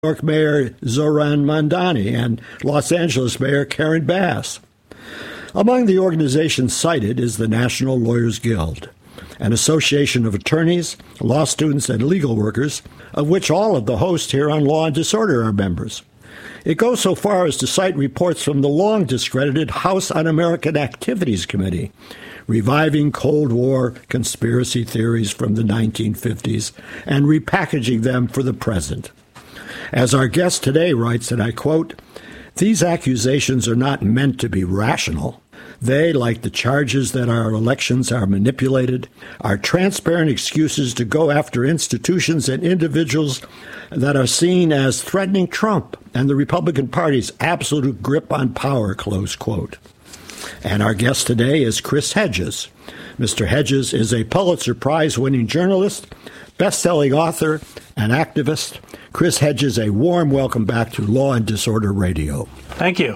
York Mayor Zoran Mandani and Los Angeles Mayor Karen Bass. Among the organizations cited is the National Lawyers Guild, an association of attorneys, law students, and legal workers, of which all of the hosts here on Law and Disorder are members. It goes so far as to cite reports from the long-discredited House Un-American Activities Committee, reviving Cold War conspiracy theories from the 1950s and repackaging them for the present. As our guest today writes, and I quote, "These accusations are not meant to be rational. They, like the charges that our elections are manipulated, are transparent excuses to go after institutions and individuals that are seen as threatening Trump and the Republican Party's absolute grip on power," close quote. And our guest today is Chris Hedges. Mr. Hedges is a Pulitzer Prize-winning journalist, best-selling author, and activist. Chris Hedges, a warm welcome back to Law and Disorder Radio. Thank you.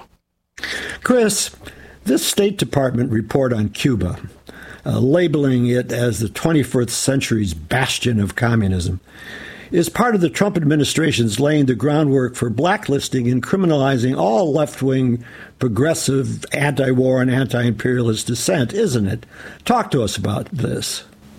Chris, this State Department report on Cuba, labeling it as the 21st century's bastion of communism, is part of the Trump administration's laying the groundwork for blacklisting and criminalizing all left-wing, progressive, anti-war and anti-imperialist dissent, isn't it? Talk to us about this.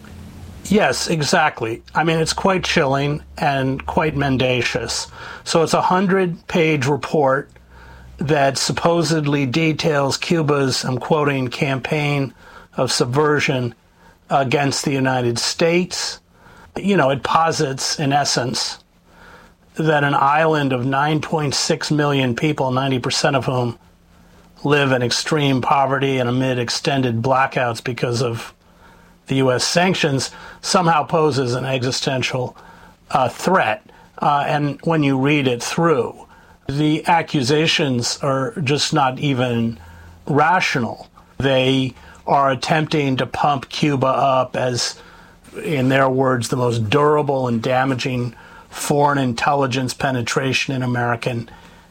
Yes, exactly. I mean, it's quite chilling and quite mendacious. So it's a 100-page report that supposedly details Cuba's, I'm quoting, campaign of subversion against the United States. You know, it posits, in essence, that an island of 9.6 million people, 90% of whom live in extreme poverty and amid extended blackouts because of the U.S. sanctions, somehow poses an existential threat. And when you read it through, the accusations are just not even rational. They are attempting to pump Cuba up as, in their words, the most durable and damaging foreign intelligence penetration in American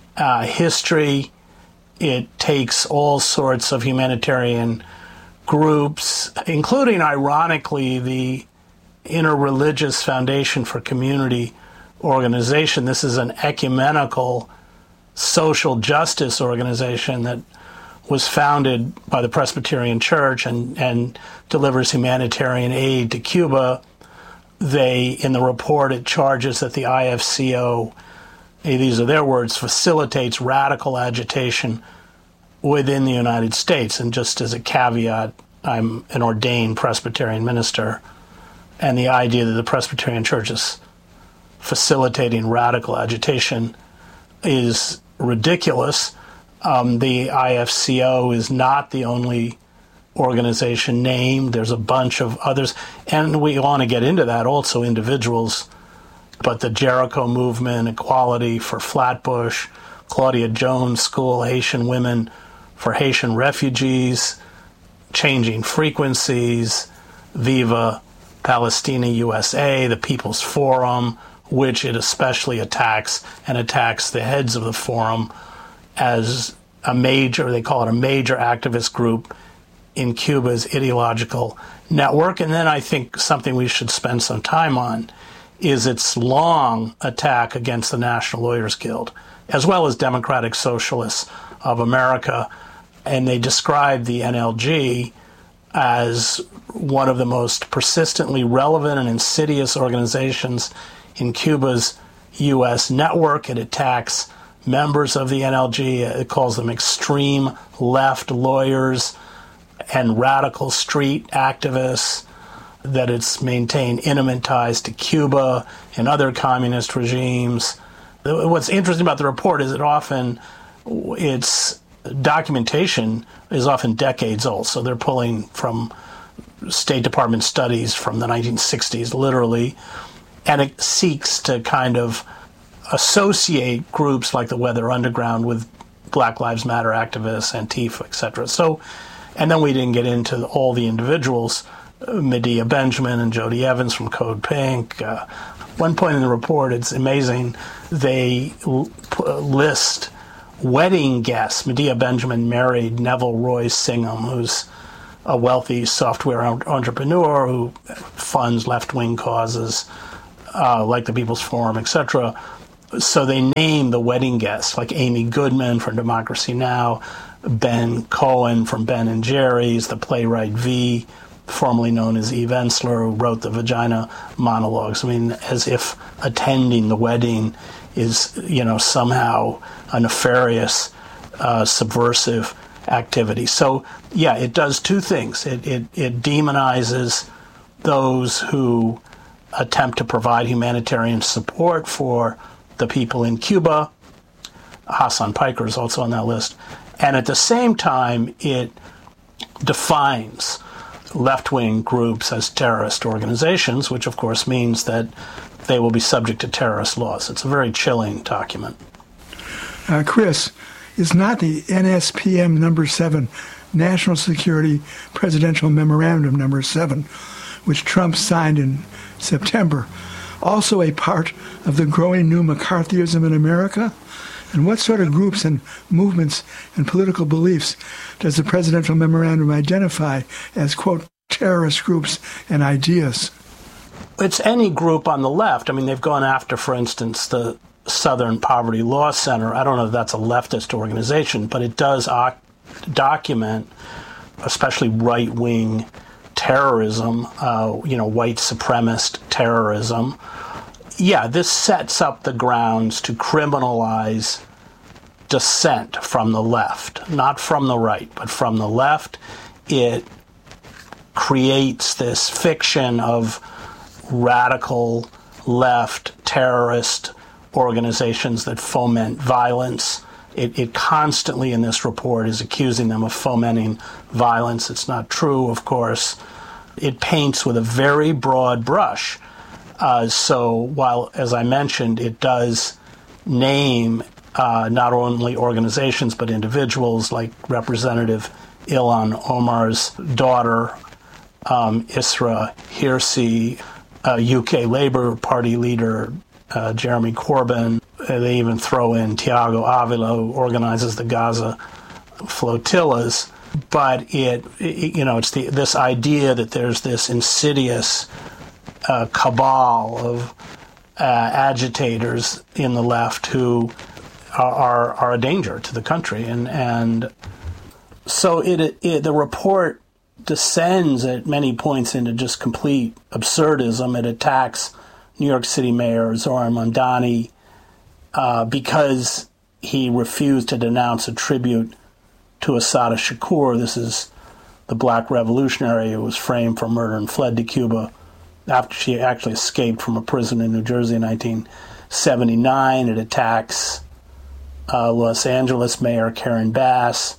history. It takes all sorts of humanitarian groups, including, ironically, the Interreligious Foundation for Community organization. This is an ecumenical social justice organization that was founded by the Presbyterian Church and delivers humanitarian aid to Cuba. In the report, it charges that the IFCO, these are their words, facilitates radical agitation within the United States. And just as a caveat, I'm an ordained Presbyterian minister, and the idea that the Presbyterian Church is facilitating radical agitation is ridiculous. The IFCO is not the only organization named. There's a bunch of others, and we want to get into that, also individuals, but the Jericho Movement, Equality for Flatbush, Claudia Jones School, Haitian Women for Haitian Refugees, Changing Frequencies, Viva Palestina USA, the People's Forum, which it especially attacks, and attacks the heads of the forum as a major, they call it a major activist group in Cuba's ideological network. And then I think something we should spend some time on is its long attack against the National Lawyers Guild, as well as Democratic Socialists of America. And they describe the NLG as one of the most persistently relevant and insidious organizations in Cuba's U.S. network. It attacks members of the NLG. It calls them extreme left lawyers and radical street activists, that it's maintained intimate ties to Cuba and other communist regimes. What's interesting about the report is its documentation is often decades old. So they're pulling from State Department studies from the 1960s, literally, and it seeks to kind of associate groups like the Weather Underground with Black Lives Matter activists, Antifa, etc. So, and then we didn't get into all the individuals, Medea Benjamin and Jody Evans from Code Pink. One point in the report, it's amazing, they list wedding guests. Medea Benjamin married Neville Roy Singham, who's a wealthy software entrepreneur who funds left-wing causes like the People's Forum, etc. So they name the wedding guests, like Amy Goodman from Democracy Now!, Ben Cohen from Ben and Jerry's, the playwright V, formerly known as Eve Ensler, who wrote the Vagina monologues. I mean, as if attending the wedding is, somehow a nefarious, subversive activity. So, yeah, it does two things. It demonizes those who attempt to provide humanitarian support for the people in Cuba. Hassan Piker is also on that list. And at the same time, it defines left-wing groups as terrorist organizations, which of course means that they will be subject to terrorist laws. It's a very chilling document. Chris, is not the NSPM number 7, National Security Presidential Memorandum number 7, which Trump signed in September, also a part of the growing new McCarthyism in America? And what sort of groups and movements and political beliefs does the presidential memorandum identify as, quote, terrorist groups and ideas? It's any group on the left. I mean, they've gone after, for instance, the Southern Poverty Law Center. I don't know if that's a leftist organization, but it does document, especially right-wing terrorism, white supremacist terrorism. Yeah, this sets up the grounds to criminalize dissent from the left, not from the right, but from the left. It creates this fiction of radical left terrorist organizations that foment violence. It constantly in this report is accusing them of fomenting violence. It's not true, of course. It paints with a very broad brush. So while, as I mentioned, it does name not only organizations but individuals, like Representative Ilhan Omar's daughter, Isra Hirsi, UK Labour Party leader Jeremy Corbyn. They even throw in Thiago Avila, who organizes the Gaza flotillas. But it's this idea that there's this insidious cabal of agitators in the left who are a danger to the country, and so the report descends at many points into just complete absurdism. It attacks New York City Mayor Zohran Mamdani because he refused to denounce a tribute to Assata Shakur. This is the black revolutionary who was framed for murder and fled to Cuba after she actually escaped from a prison in New Jersey in 1979. It attacks Los Angeles Mayor Karen Bass,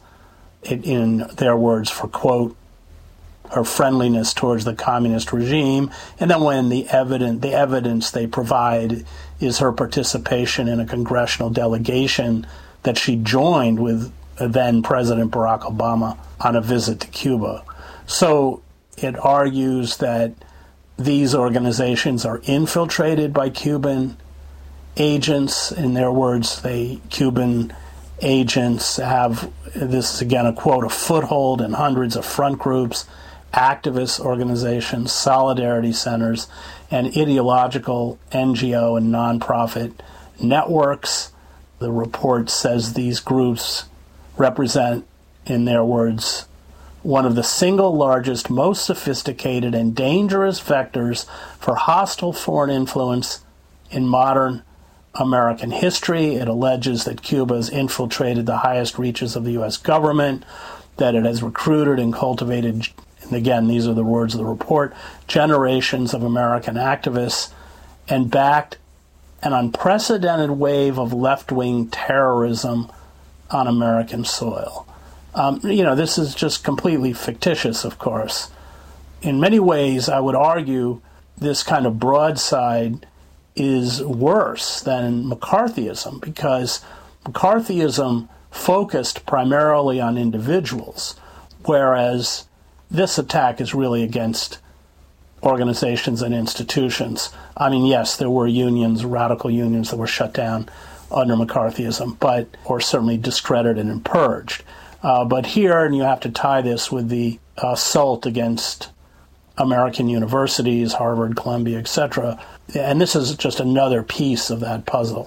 in their words, for, quote, her friendliness towards the communist regime. And then when the evidence they provide is her participation in a congressional delegation that she joined with then President Barack Obama on a visit to Cuba. So it argues that these organizations are infiltrated by Cuban agents. In their words, Cuban agents have, this is again a quote, a foothold in hundreds of front groups, activist organizations, solidarity centers, and ideological NGO and nonprofit networks. The report says these groups represent, in their words, one of the single largest, most sophisticated, and dangerous vectors for hostile foreign influence in modern American history. It alleges that Cuba has infiltrated the highest reaches of the U.S. government, that it has recruited and cultivated, and again, these are the words of the report, generations of American activists, and backed an unprecedented wave of left-wing terrorism on American soil. This is just completely fictitious, of course. In many ways, I would argue this kind of broadside is worse than McCarthyism, because McCarthyism focused primarily on individuals, whereas this attack is really against organizations and institutions. I mean, yes, there were unions, radical unions, that were shut down under McCarthyism, or certainly discredited and purged. But here, and you have to tie this with the assault against American universities, Harvard, Columbia, etc., and this is just another piece of that puzzle.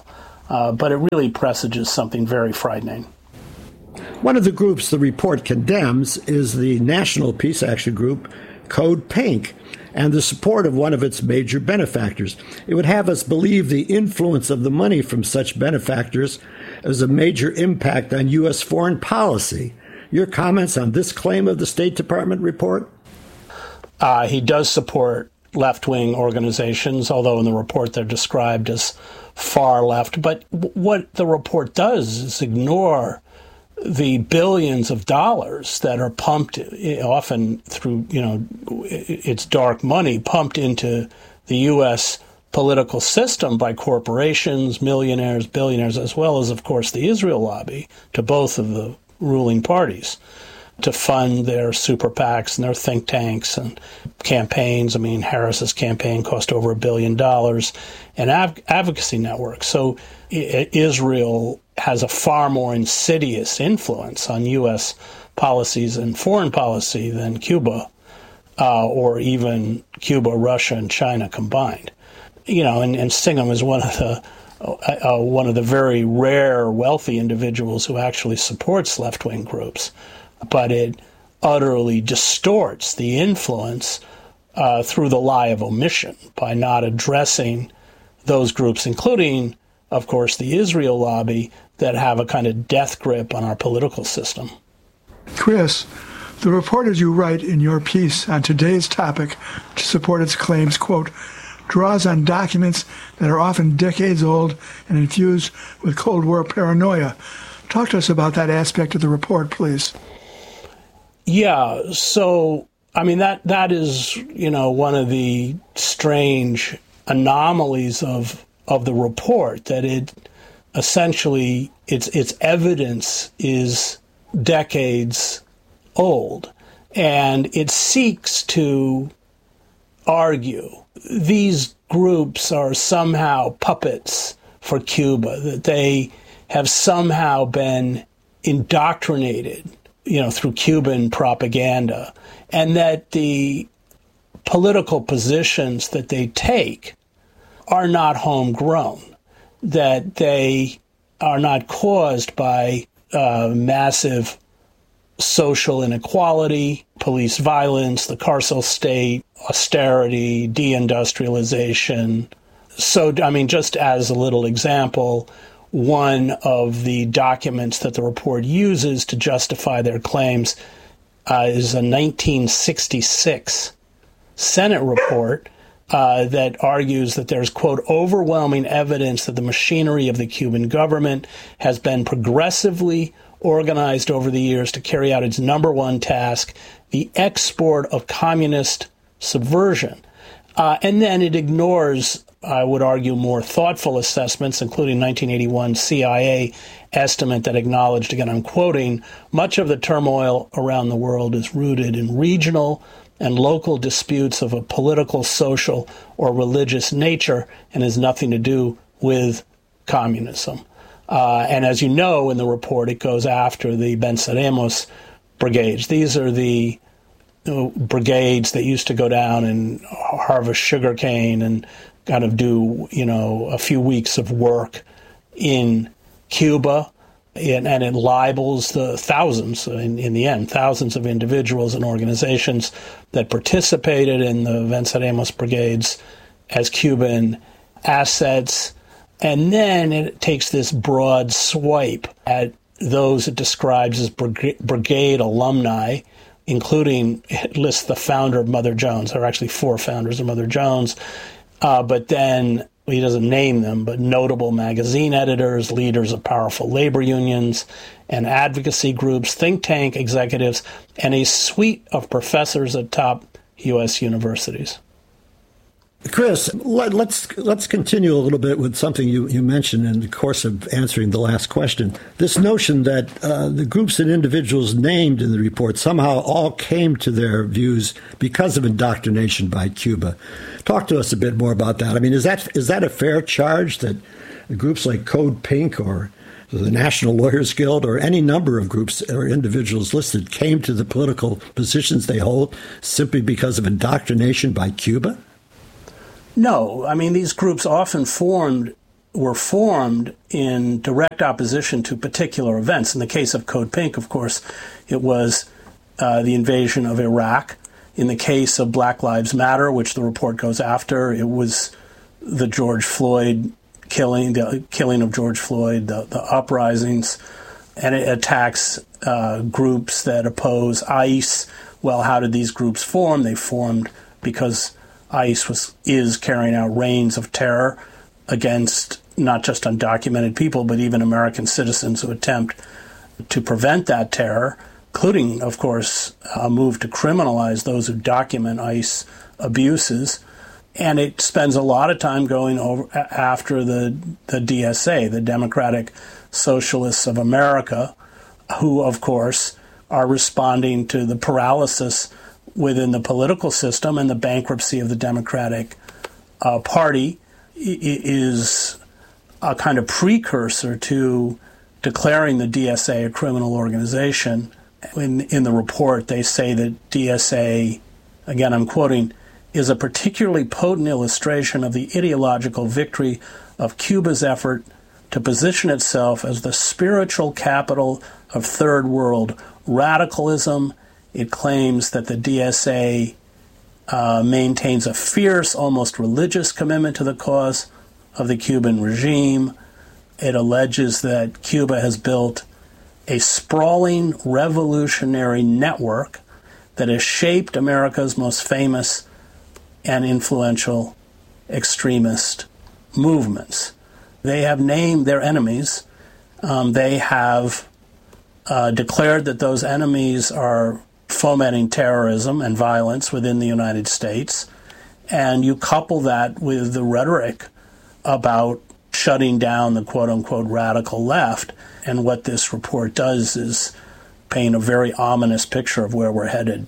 but it really presages something very frightening. One of the groups the report condemns is the National Peace Action Group, Code Pink, and the support of one of its major benefactors. It would have us believe the influence of the money from such benefactors has a major impact on U.S. foreign policy. Your comments on this claim of the State Department report? He does support left-wing organizations, although in the report they're described as far left. But what the report does is ignore the billions of dollars that are pumped, often through, it's dark money, pumped into the U.S. political system by corporations, millionaires, billionaires, as well as, of course, the Israel lobby, to both of the ruling parties, to fund their super PACs and their think tanks and campaigns. I mean, Harris's campaign cost over $1 billion, and advocacy networks. So Israel has a far more insidious influence on U.S. policies and foreign policy than Cuba, or even Cuba, Russia, and China combined. And Singham is one of the very rare wealthy individuals who actually supports left-wing groups, but it utterly distorts the influence through the lie of omission by not addressing those groups, including, of course, the Israel lobby, that have a kind of death grip on our political system. Chris, the report, as you write in your piece on today's topic to support its claims, quote, draws on documents that are often decades old and infused with Cold War paranoia. Talk to us about that aspect of the report, please. Yeah, so, I mean, that is, one of the strange anomalies of the report, that it essentially, its evidence is decades old, and it seeks to argue these groups are somehow puppets for Cuba, that they have somehow been indoctrinated, through Cuban propaganda, and that the political positions that they take are not homegrown, that they are not caused by massive social inequality, police violence, the carceral state, austerity, deindustrialization. So, I mean, just as a little example, one of the documents that the report uses to justify their claims is a 1966 Senate report that argues that there's, quote, overwhelming evidence that the machinery of the Cuban government has been progressively organized over the years to carry out its number one task, the export of communist subversion. And then it ignores, I would argue, more thoughtful assessments, including 1981 CIA estimate that acknowledged, again, I'm quoting, much of the turmoil around the world is rooted in regional and local disputes of a political, social, or religious nature and has nothing to do with communism. And as you know, in the report, it goes after the Venceremos brigades. These are the brigades that used to go down and harvest sugarcane and kind of do, a few weeks of work in Cuba. And it libels the thousands, in the end, thousands of individuals and organizations that participated in the Venceremos brigades as Cuban assets. And then it takes this broad swipe at those it describes as brigade alumni, including, it lists the founder of Mother Jones. There are actually 4 founders of Mother Jones. But then he doesn't name them, but notable magazine editors, leaders of powerful labor unions and advocacy groups, think tank executives, and a suite of professors at top U.S. universities. Chris, let's continue a little bit with something you mentioned in the course of answering the last question. This notion that the groups and individuals named in the report somehow all came to their views because of indoctrination by Cuba. Talk to us a bit more about that. I mean, is that a fair charge that groups like Code Pink or the National Lawyers Guild or any number of groups or individuals listed came to the political positions they hold simply because of indoctrination by Cuba? No. I mean, these groups often formed were formed in direct opposition to particular events. In the case of Code Pink, of course, it was the invasion of Iraq. In the case of Black Lives Matter, which the report goes after, it was the George Floyd killing, the killing of George Floyd, the uprisings, and it attacks groups that oppose ICE. Well, how did these groups form? They formed because ICE is carrying out reigns of terror against not just undocumented people, but even American citizens who attempt to prevent that terror, including, of course, a move to criminalize those who document ICE abuses. And it spends a lot of time going over after the DSA, the Democratic Socialists of America, who, of course, are responding to the paralysis within the political system, and the bankruptcy of the Democratic Party is a kind of precursor to declaring the DSA a criminal organization. In the report, they say that DSA, again I'm quoting, is a particularly potent illustration of the ideological victory of Cuba's effort to position itself as the spiritual capital of third world radicalism. It claims that the DSA maintains a fierce, almost religious commitment to the cause of the Cuban regime. It alleges that Cuba has built a sprawling revolutionary network that has shaped America's most famous and influential extremist movements. They have named their enemies. They have declared that those enemies are fomenting terrorism and violence within the United States. And you couple that with the rhetoric about shutting down the quote-unquote radical left, and what this report does is paint a very ominous picture of where we're headed.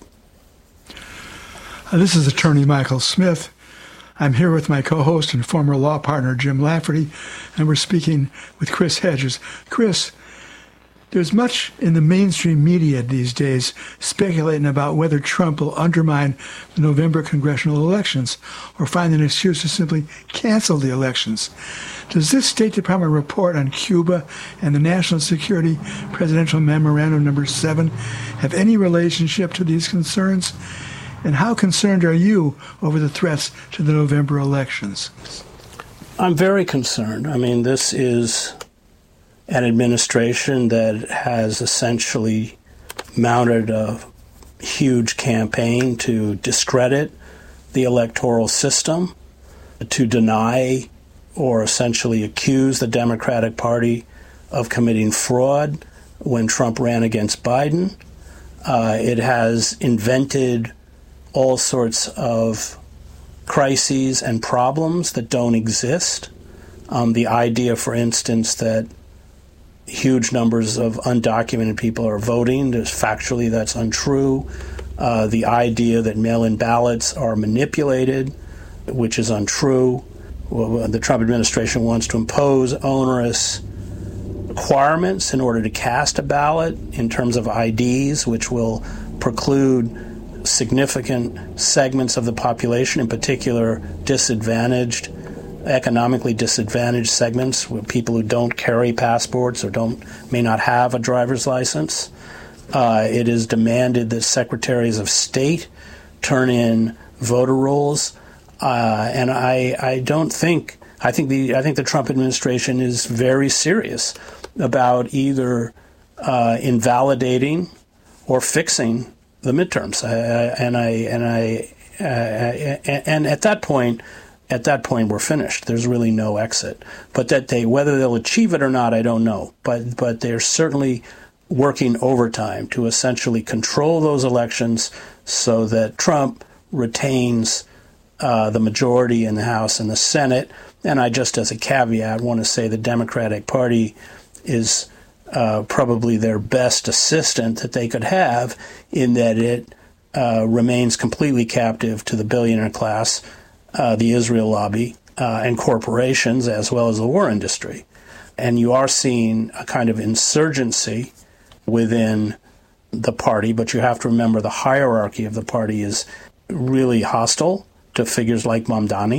This is Attorney Michael Smith. I'm here with my co-host and former law partner, Jim Lafferty, and we're speaking with Chris Hedges. Chris, there's much in the mainstream media these days speculating about whether Trump will undermine the November congressional elections or find an excuse to simply cancel the elections. Does this State Department report on Cuba and the National Security Presidential Memorandum No. 7 have any relationship to these concerns? And how concerned are you over the threats to the November elections? I'm very concerned. I mean, this is an administration that has essentially mounted a huge campaign to discredit the electoral system, to deny or essentially accuse the Democratic Party of committing fraud when Trump ran against Biden. It has invented all sorts of crises and problems that don't exist. The idea, for instance, that huge numbers of undocumented people are voting, factually that's untrue. The idea that mail-in ballots are manipulated, which is untrue. The Trump administration wants to impose onerous requirements in order to cast a ballot in terms of IDs, which will preclude significant segments of the population, in particular economically disadvantaged segments, with people who don't carry passports or may not have a driver's license. It is demanded that secretaries of state turn in voter rolls, and I think the Trump administration is very serious about either invalidating or fixing the midterms, and at that point we're finished. There's really no exit. But whether they'll achieve it or not, I don't know. But they're certainly working overtime to essentially control those elections so that Trump retains the majority in the House and the Senate. And I just, as a caveat, want to say the Democratic Party is probably their best assistant that they could have, in that it remains completely captive to the billionaire class, the Israel lobby, and corporations, as well as the war industry. And you are seeing a kind of insurgency within the party, but you have to remember the hierarchy of the party is really hostile to figures like Mamdani,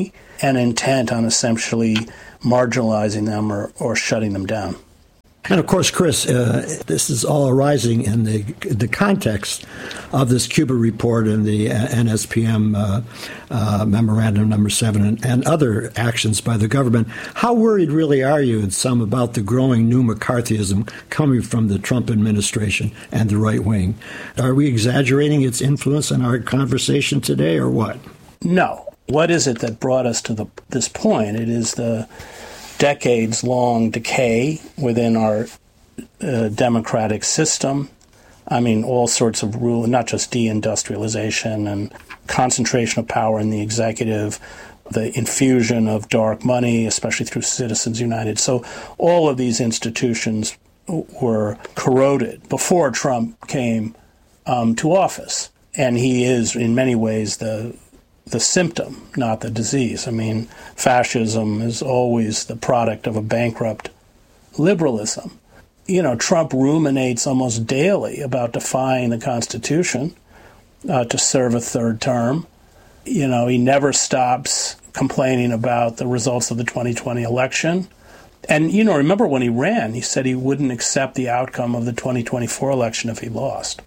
and intent on essentially marginalizing them or shutting them down. And of course, Chris, this is all arising in the context of this Cuba report and the NSPM Memorandum Number 7 and other actions by the government. How worried really are you, in some, about the growing new McCarthyism coming from the Trump administration and the right wing? Are we exaggerating its influence in our conversation today, or what? No. What is it that brought us to this point? It is the decades-long decay within our democratic system. I mean, all sorts of rule, not just deindustrialization and concentration of power in the executive, the infusion of dark money, especially through Citizens United. So all of these institutions were corroded before Trump came to office. And he is, in many ways, the symptom, not the disease. I mean, fascism is always the product of a bankrupt liberalism. You know, Trump ruminates almost daily about defying the Constitution to serve a third term. You know, he never stops complaining about the results of the 2020 election. And, you know, remember when he ran, he said he wouldn't accept the outcome of the 2024 election if he lost.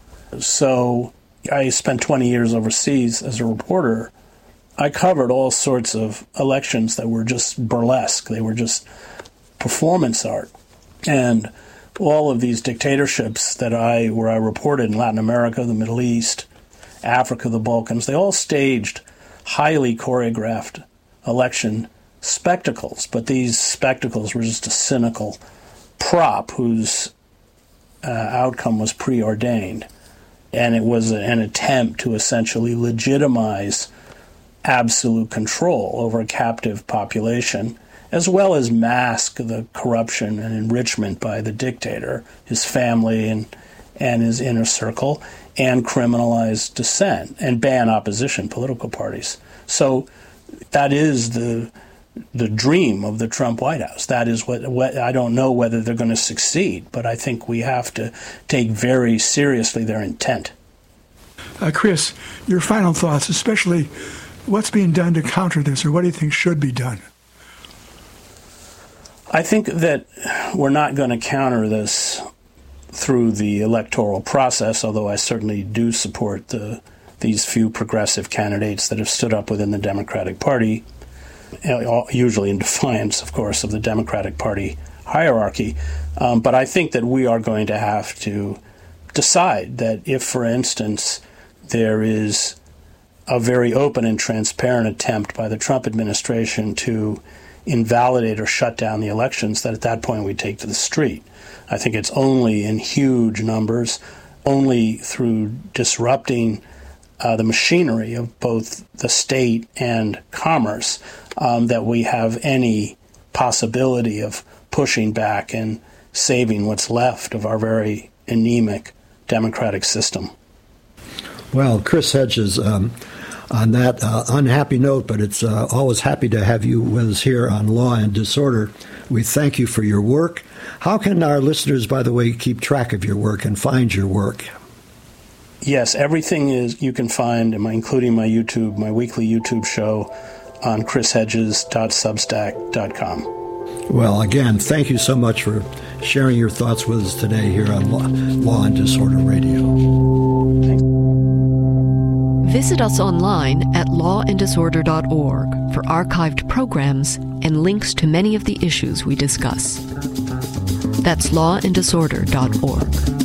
So I spent 20 years overseas as a reporter. I covered all sorts of elections that were just burlesque. They were just performance art. And all of these dictatorships where I reported in Latin America, the Middle East, Africa, the Balkans, they all staged highly choreographed election spectacles. But these spectacles were just a cynical prop whose outcome was preordained. And it was an attempt to essentially legitimize absolute control over a captive population, as well as mask the corruption and enrichment by the dictator, his family and his inner circle, and criminalize dissent and ban opposition political parties. So that is the dream of the Trump White House. That is what I don't know whether they're going to succeed, but I think we have to take very seriously their intent. Chris, your final thoughts, especially what's being done to counter this, or what do you think should be done? I think that we're not going to counter this through the electoral process, although I certainly do support these few progressive candidates that have stood up within the Democratic Party, usually in defiance, of course, of the Democratic Party hierarchy. But I think that we are going to have to decide that if, for instance, there is a very open and transparent attempt by the Trump administration to invalidate or shut down the elections, that at that point we take to the street. I think it's only in huge numbers, only through disrupting the machinery of both the state and commerce that we have any possibility of pushing back and saving what's left of our very anemic democratic system. Well, Chris Hedges, on that unhappy note, but it's always happy to have you with us here on Law and Disorder. We thank you for your work. How can our listeners, by the way, keep track of your work and find your work? Yes, everything you can find, including my weekly YouTube show on chrishedges.substack.com. Well, again, thank you so much for sharing your thoughts with us today here on Law and Disorder Radio. Thanks. Visit us online at lawanddisorder.org for archived programs and links to many of the issues we discuss. That's lawanddisorder.org.